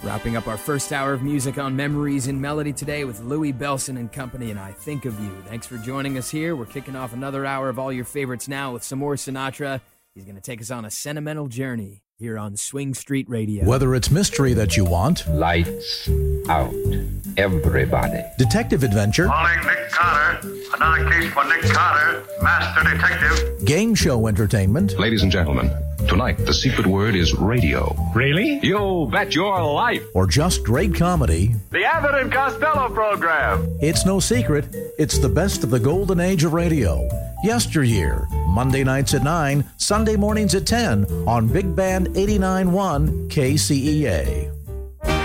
Wrapping up our first hour of music on Memories in Melody today with Louis Bellson and Company and I Think of You. Thanks for joining us here. We're kicking off another hour of all your favorites now with some more Sinatra. He's going to take us on a sentimental journey here on Swing Street Radio. Whether it's mystery that you want, lights out, everybody. Detective adventure, calling Nick Carter. Another case for Nick Carter, master detective. Game show entertainment. Ladies and gentlemen, tonight the secret word is radio. Really? You bet your life. Or just great comedy. The Abbott and Costello program. It's no secret. It's the best of the golden age of radio. Yesteryear, Monday nights at 9, Sunday mornings at 10 on Big Band 89.1 KCEA.